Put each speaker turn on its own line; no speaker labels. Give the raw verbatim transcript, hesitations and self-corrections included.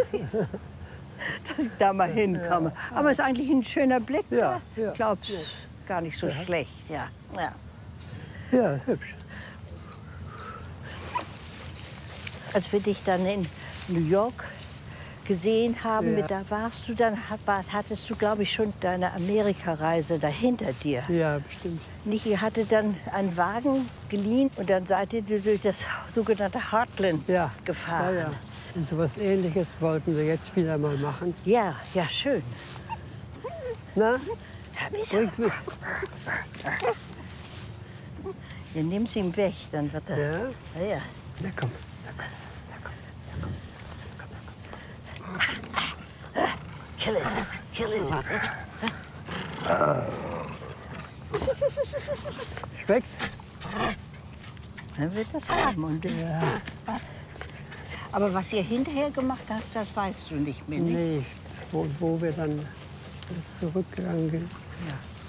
dass ich da mal hinkomme. Aber es ist eigentlich ein schöner Blick.
Ja,
Ich
ja.
glaube, es ist gar nicht so
Ja.
schlecht. Ja. Ja.
Ja, hübsch.
Als wir dich dann in New York gesehen haben,
Ja.
da warst du dann, hat- war- hattest du, glaube ich, schon deine Amerikareise da hinter dir.
Ja, bestimmt.
Niki hatte dann einen Wagen geliehen und dann seid ihr durch das sogenannte Heartland
Ja.
gefahren.
Ja, ja. Und so was Ähnliches wollten wir jetzt wieder mal machen.
Ja, ja, schön.
Na,
Ja,
bring's mit.
ihr nehmt ihm weg, dann wird er.
Ja?
Ja, ja.
Na komm.
Kill it, kill it.
Schmeckt's?
Dann wird das haben. Und,
Ja.
aber was ihr hinterher gemacht habt, das weißt du nicht mehr. Nicht?
Nee, wo, wo wir dann zurückgegangen sind.
Ja.